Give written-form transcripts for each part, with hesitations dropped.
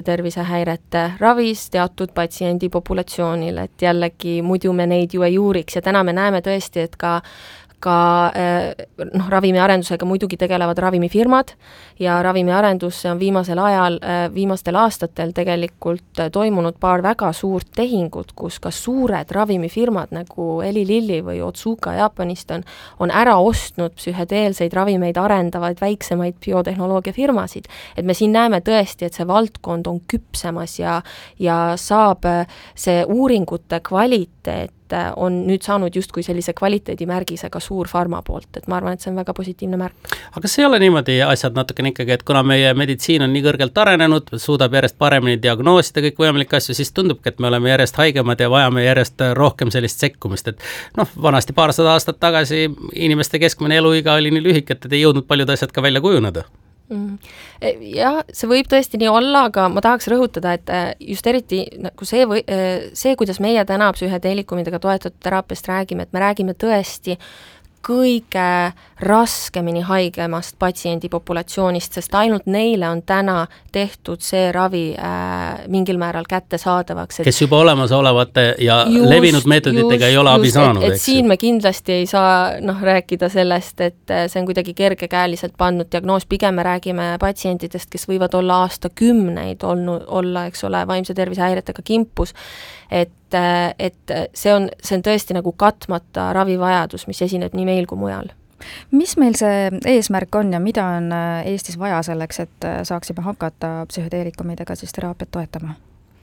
tervisehäirete ravis teatud patsiendi populatsioonil, et jällegi muidu me neid ju ei uuriks ja täna me näeme tõesti, et ka ravimiarendusega muidugi tegelevad ravimifirmad ja ravimiarendus on viimastel aastatel tegelikult toimunud paar väga suurt tehingut, kus ka suured ravimifirmad nagu Eli Lilly või Otsuka Jaapanist on ära ostnud psühhedeelseid ravimeid arendavaid väiksemaid biotehnoloogiafirmasid. Et me siin näeme tõesti, et see valdkond on küpsemas ja saab see uuringute kvaliteet on nüüd saanud justkui sellise kvaliteedimärgisega suur farma poolt, et ma arvan, et see on väga positiivne märk. Aga kas ei ole niimoodi asjad natukene ikkagi, et kuna meie meditsiin on nii kõrgelt arenenud, suudab järjest paremini diagnoosida kõik võimalikke asju, siis tundubki, et me oleme järjest haigemad ja vajame järjest rohkem sellist sekkumist, et vanasti 200 aastat tagasi inimeste keskmine eluiga oli nii lühike, et ei jõudnud paljud asjad ka välja kujuneda. Jah, see võib tõesti nii olla, aga ma tahaks rõhutada, et just eriti nagu see, kuidas meie täna psühhedeelikumidega toetatud teraapiast räägime, et me räägime tõesti kõige raskemini haigemast patsiendi populatsioonist, sest ainult neile on täna tehtud see ravi mingil määral kättesaadavaks. Kes juba olemasolevate ja levinud meetoditega ei ole abi saanud. Et siin me kindlasti ei saa rääkida sellest, et see on kuidagi kergekäeliselt pandud diagnoos, pigem me räägime patsientidest, kes võivad olla aastakümneid olla, eks ole, vaimse tervisehäiretega kimpus, et see on tõesti nagu katmata ravivajadus, mis esineb nii meil kui mujal. Mis meil see eesmärk on ja mida on Eestis vaja selleks, et saaksime hakata psühhedeelikumidega siis teraapiat toetama?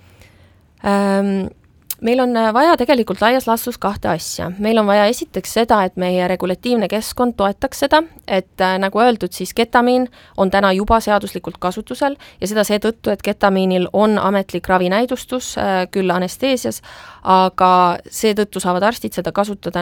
Meil on vaja tegelikult laias laastus 2 asja. Meil on vaja esiteks seda, et meie regulatiivne keskkond toetaks seda, et nagu öeldud, siis ketamiin on täna juba seaduslikult kasutusel ja seda seetõttu, et ketamiinil on ametlik ravinäidustus küll anesteesias, aga seetõttu saavad arstid seda kasutada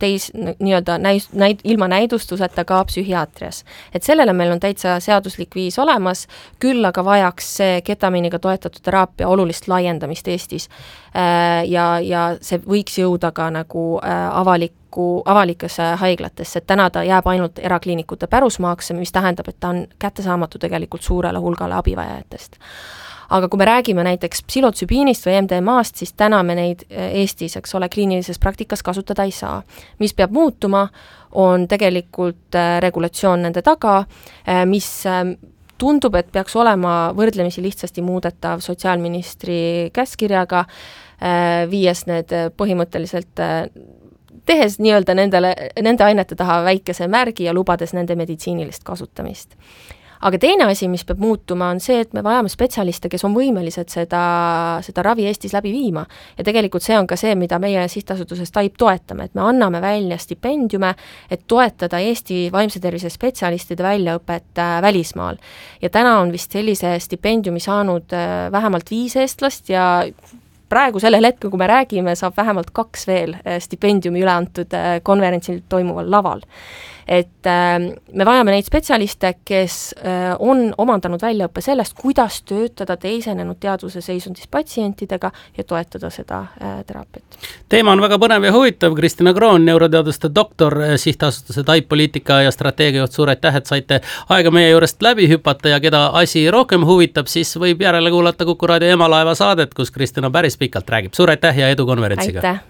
ilma näidustuseta ka psühhiaatrias. Et sellele meil on täitsa seaduslik viis olemas, küll aga vajaks see ketamiiniga toetatud teraapia olulist laiendamist Eestis. Ja see võiks jõuda ka nagu avalikesse haiglatesse, et täna ta jääb ainult erakliinikute pärusmaaks, mis tähendab, et ta on kättesaamatu tegelikult suurele hulgale abivajajatest. Aga kui me räägime näiteks psilotsübiinist või MDMA-st, siis täna me neid Eestis, eks ole, kliinilises praktikas kasutada ei saa. Mis peab muutuma, on tegelikult regulatsioon nende taga, mis tundub, et peaks olema võrdlemisi lihtsasti muudetav sotsiaalministri käskirjaga, viies need põhimõtteliselt tehes nii-öelda nende ainete taha väikese märgi ja lubades nende meditsiinilist kasutamist. Aga teine asi, mis peab muutuma, on see, et me vajame spetsialiste, kes on võimelised seda ravi Eestis läbi viima. Ja tegelikult see on ka see, mida meie sihtasutuses TAIP toetame, et me anname välja stipendiume, et toetada Eesti vaimse tervise spetsialistide väljaõpet välismaal. Ja täna on vist sellise stipendiumi saanud vähemalt 5 eestlast ja praegu sellel hetkel, kui me räägime, saab vähemalt 2 veel stipendiumi üle antud konverentsil toimuval laval. Et me vajame neid spetsialiste, kes on omandanud väljaõppe sellest, kuidas töötada teisenenud teadvuse seisundis patsientidega ja toetada seda teraapiat. Teema on väga põnev ja huvitav. Kristina Kroon, neuroteaduste doktor, sihtasutuse TAIP poliitika ja strateegiajuht, suur aitäh, et saite aega meie juurest läbi hüpata ja keda asi rohkem huvitab, siis võib järele kuulata Kuku Raadio Emalaeva saadet, kus Kristina päris pikalt räägib. Suur aitäh ja edu konverentsiga! Aitäh!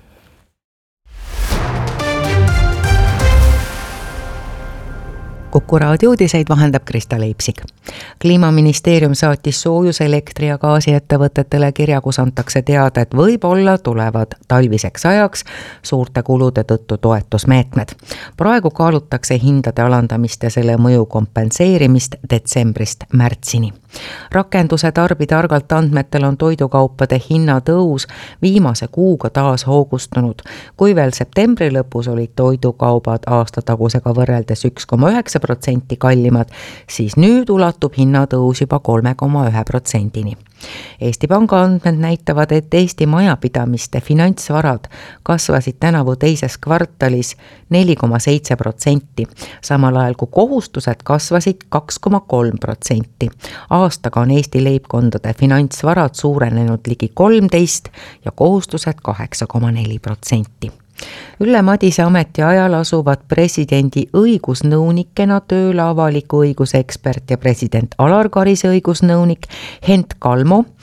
Kuku Raadio uudiseid vahendab Krista Leipsik. Kliimaministeerium saatis soojus-, elektri- ja gaasiettevõtetele kirja, kus antakse teada, et võib-olla tulevad talviseks ajaks suurte kulude tõttu toetusmeetmed. Praegu kaalutakse hindade alandamist ja selle mõju kompenseerimist detsembrist märtsini. Rakenduse tarbitargalt andmetel on toidukaupade hinnatõus viimase kuuga taas hoogustunud. Kui veel septembri lõpus olid toidukaubad aastatagusega võrreldes 1,9% kallimad, siis nüüd ulatub hinnatõus juba 3,1%-ni. Eesti Panga andmed näitavad, et Eesti majapidamiste finantsvarad kasvasid tänavu teises kvartalis 4,7%, samal ajal kui kohustused kasvasid 2,3%. Aastaga on Eesti leibkondade finantsvarad suurenenud ligi 13 ja kohustused 8,4%. Ülle Madise ametiajal asuvad presidendi õigusnõunikena tööle avaliku õiguse ekspert ja president Alar Karise õigusnõunik Hent Kalmo